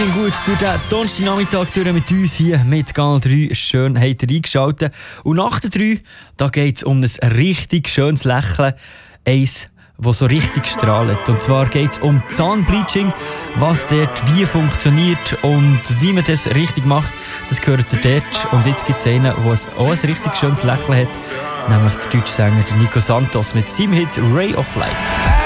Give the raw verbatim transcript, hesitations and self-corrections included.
Gut, durch den Donnerstagnachmittag durch mit uns hier mit Kanal drei. Schön habt ihr eingeschaltet. Und nach der drei, da geht es um ein richtig schönes Lächeln. Eins, das so richtig strahlt. Und zwar geht es um Zahnbleaching, was dort wie funktioniert und wie man das richtig macht. Das gehört ihr dort. Und jetzt gibt es einen, der auch ein richtig schönes Lächeln hat. Nämlich der deutsche Sänger Nico Santos mit seinem Hit Ray of Light.